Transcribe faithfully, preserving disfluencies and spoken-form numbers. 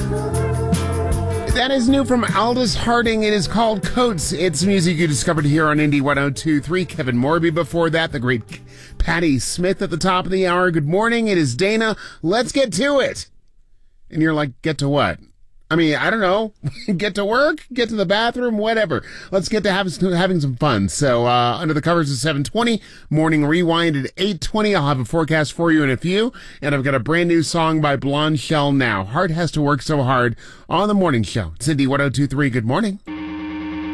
That is new from Aldous Harding. It is called Coats. It's music you discovered here on Indie one oh two point three. Kevin Morby before that. The great Patti Smith at the top of the hour. Good morning. It is Dana. Let's get to it. And you're like, get to what? I mean, I don't know. Get to work, get to the bathroom, whatever. Let's get to having, having some fun. So, uh, under the covers at seven twenty, morning rewind at eight twenty. I'll have a forecast for you in a few. And I've got a brand new song by Blonde Shell now. Heart Has to Work So Hard on the morning show. It's Indie one oh two point three. Good morning.